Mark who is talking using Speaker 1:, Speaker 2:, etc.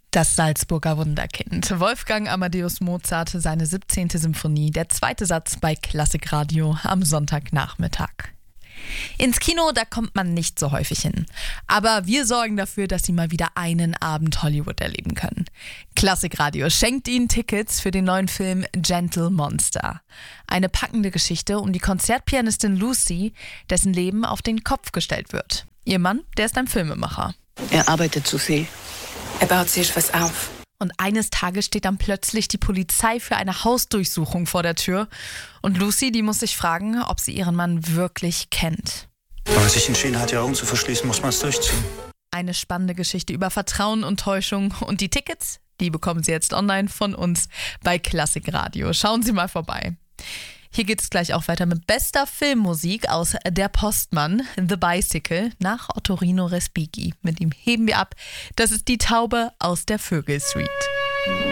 Speaker 1: Das Salzburger Wunderkind. Wolfgang Amadeus Mozart, seine 17. Symphonie, der zweite Satz bei Klassikradio am Sonntagnachmittag. Ins Kino, da kommt man nicht so häufig hin. Aber wir sorgen dafür, dass Sie mal wieder einen Abend Hollywood erleben können. Klassikradio schenkt Ihnen Tickets für den neuen Film Gentle Monster. Eine packende Geschichte um die Konzertpianistin Lucy, dessen Leben auf den Kopf gestellt wird. Ihr Mann, der ist ein Filmemacher.
Speaker 2: Er arbeitet zu viel.
Speaker 3: Er baut sich was auf.
Speaker 1: Und eines Tages steht dann plötzlich die Polizei für eine Hausdurchsuchung vor der Tür. Und Lucy, die muss sich fragen, ob sie ihren Mann wirklich kennt.
Speaker 4: Wenn man sich entschieden hat, die Augen zu verschließen, muss man es durchziehen.
Speaker 1: Eine spannende Geschichte über Vertrauen und Täuschung. Und die Tickets, die bekommen Sie jetzt online von uns bei Klassikradio. Schauen Sie mal vorbei. Hier geht es gleich auch weiter mit bester Filmmusik aus Der Postmann, The Bicycle, nach Ottorino Respighi. Mit ihm heben wir ab. Das ist die Taube aus der Vögelsuite.